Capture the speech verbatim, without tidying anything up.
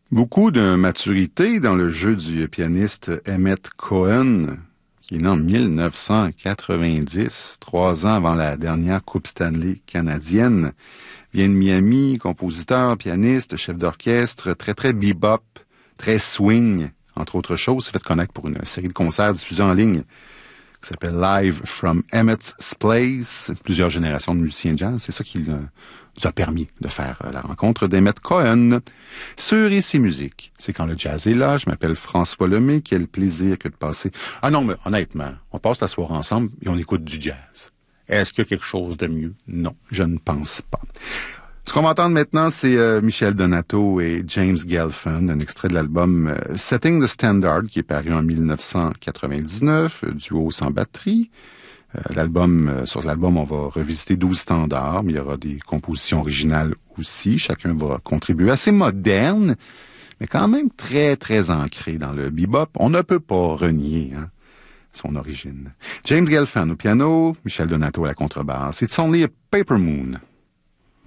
Beaucoup de maturité dans le jeu du pianiste Emmett Cohen, qui est né en mille neuf cent quatre-vingt-dix, trois ans avant la dernière Coupe Stanley canadienne. Vient de Miami, compositeur, pianiste, chef d'orchestre, très très bebop, très swing, entre autres choses. S'est fait connaître pour une série de concerts diffusés en ligne qui s'appelle Live from Emmett's Place. Plusieurs générations de musiciens jazz, c'est ça qui nous a permis de faire la rencontre d'Emmett Cohen. Sur Ici Musique, c'est quand le jazz est là. Je m'appelle François Lemay. Quel plaisir que de passer. Ah non, mais honnêtement, on passe la soirée ensemble et on écoute du jazz. Est-ce qu'il y a quelque chose de mieux? Non, je ne pense pas. Ce qu'on va entendre maintenant, c'est euh, Michel Donato et James Gelfand, un extrait de l'album euh, Setting the Standard, qui est paru en mille neuf cent quatre-vingt-dix-neuf, euh, duo sans batterie. Euh, l'album, euh, sur l'album, on va revisiter douze standards, mais il y aura des compositions originales aussi. Chacun va contribuer. Assez moderne, mais quand même très, très ancré dans le bebop. On ne peut pas renier hein, son origine. James Gelfand au piano, Michel Donato à la contrebasse. It's Only a Paper Moon.